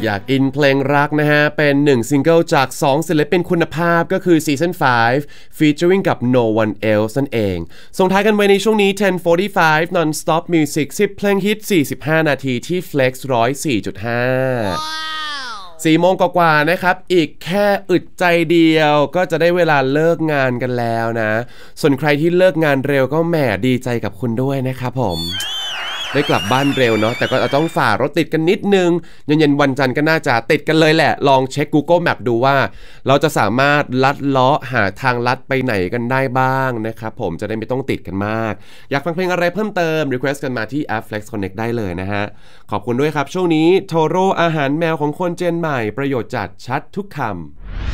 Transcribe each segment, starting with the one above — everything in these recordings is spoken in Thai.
อยากอินเพลงรักนะฮะเป็น1ซิงเกิลจาก2ศิลปินคุณภาพก็คือ Season 5 featuring กับ No One Else นั่นเองส่งท้ายกันไว้ในช่วงนี้ 10:45 Non-Stop Music 10 เพลงฮิต45 นาทีที่ Flex 104.5 4 โมงกว่าๆนะครับอีกแค่อึดใจเดียวก็จะได้เวลาเลิกงานกันแล้วนะส่วนใครที่เลิกงานเร็วก็แหมดีใจกับคุณด้วยนะครับผมได้กลับบ้านเร็วเนาะแต่ก็ต้องฝ่ารถติดกันนิดนึงเย็นๆวันจันทร์ก็น่าจะติดกันเลยแหละลองเช็ค Google Map ดูว่าเราจะสามารถลัดเลาะหาทางลัดไปไหนกันได้บ้างนะครับผมจะได้ไม่ต้องติดกันมากอยากฟังเพลงอะไรเพิ่มเติม request กันมาที่แอป Flex Connect ได้เลยนะฮะขอบคุณด้วยครับช่วงนี้โทโร่อาหารแมวของคนเจนใหม่ประโยชน์จัดชัดทุกคำ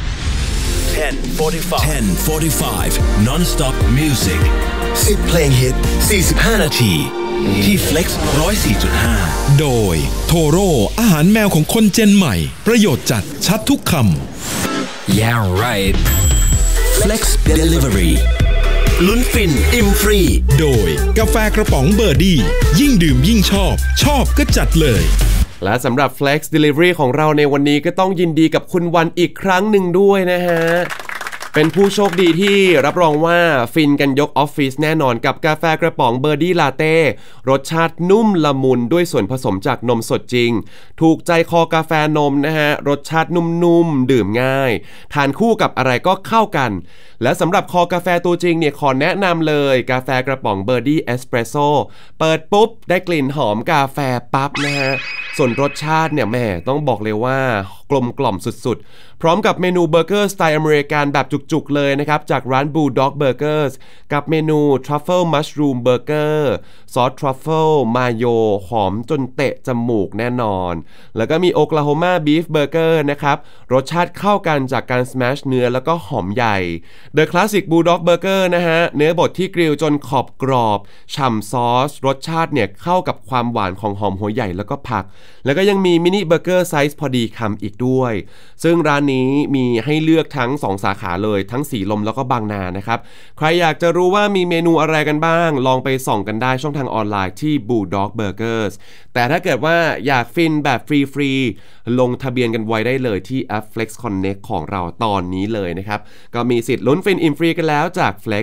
10:45 Non-Stop Music 10 เพลงฮิต45 นาทีที่ Flex 104.5 โดยโทโร่อาหารแมวของคนเจนใหม่ประโยชน์จัดชัดทุกคำ Yeah right Flex Delivery ลุ้นฟินอิ่มฟรีโดยกาแฟกระป๋องเบอร์ดี้ยิ่งดื่มยิ่งชอบก็จัดเลยและสำหรับ Flex Delivery ของเราในวันนี้ก็ต้องยินดีกับคุณวันอีกครั้งหนึ่งด้วยนะฮะเป็นผู้โชคดีที่รับรองว่าฟินกันยกออฟฟิศแน่นอนกับกาแฟกระป๋องเบอร์ดี้ลาเต้รสชาตินุ่มละมุนด้วยส่วนผสมจากนมสดจริงถูกใจคอกาแฟนมนะฮะรสชาตินุ่มๆดื่มง่ายทานคู่กับอะไรก็เข้ากันและสำหรับคอกาแฟตัวจริงเนี่ยขอแนะนำเลยกาแฟกระป๋องเบอร์ดี้เอสเปรสโซ่เปิดปุ๊บได้กลิ่นหอมกาแฟปั๊บนะฮะส่วนรสชาติเนี่ยแม่ต้องบอกเลยว่ากลมกล่อมสุดๆพร้อมกับเมนูเบอร์เกอร์สไตล์อเมริกันแบบจุกๆเลยนะครับจากร้าน Bulldog Burgers กับเมนู Truffle Mushroom Burger ซอส Truffle มาโยหอมจนเตะจมูกแน่นอนแล้วก็มี Oklahoma Beef Burger นะครับรสชาติเข้ากันจากการสแมชเนื้อแล้วก็หอมใหญ่ The Classic Bulldog Burger นะฮะเนื้อบดที่กริลจนขอบกรอบฉ่ำซอสรสชาติเนี่ยเข้ากับความหวานของหอมหัวใหญ่แล้วก็ผักแล้วก็ยังมีมินิเบอร์เกอร์ไซส์พอดีคำอีกด้วยซึ่งร้านนี้มีให้เลือกทั้ง2สาขาเลยทั้งสีลมแล้วก็บางนานะครับใครอยากจะรู้ว่ามีเมนูอะไรกันบ้างลองไปส่องกันได้ช่องทางออนไลน์ที่ Bulldog Burgers แต่ถ้าเกิดว่าอยากฟินแบบฟรีๆลงทะเบียนกันไว้ได้เลยที่แอป Flex Connect ของเราตอนนี้เลยนะครับก็มีสิทธิ์ลุ้นฟินอิ่มฟรีกันแล้วจาก Flex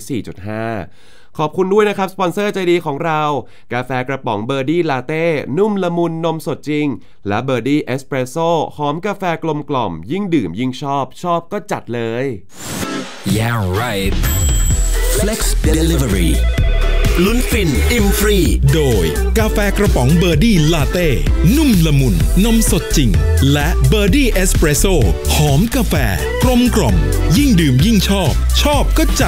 104.5ขอบคุณด้วยนะครับสปอนเซอร์ใจดีของเรากาแฟกระป๋องเบอร์ดี้ลาเต้นุ่มละมุนนมสดจริงและเบอร์ดี้เอสเปรสโซ่หอมกาแฟกลมกล่อมยิ่งดื่มยิ่งชอบก็จัดเลย Yeah right Flex Delivery ลุ้นฟินอิ่มฟรีโดยกาแฟกระป๋องเบอร์ดี้ลาเต้นุ่มละมุนนมสดจริงและเบอร์ดี้เอสเปรสโซ่หอมกาแฟกลมกล่อมยิ่งดื่มยิ่งชอบก็จัด